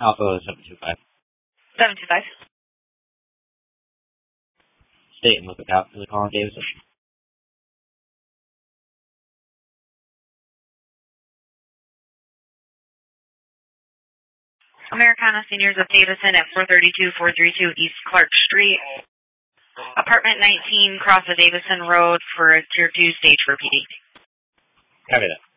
Alpha 725. 725. State and lookout for the call, Davison. Americana Seniors of Davison at 432 East Clark Street. Apartment 19, cross the Davison Road for a Tier 2 stage for PD. Copy that.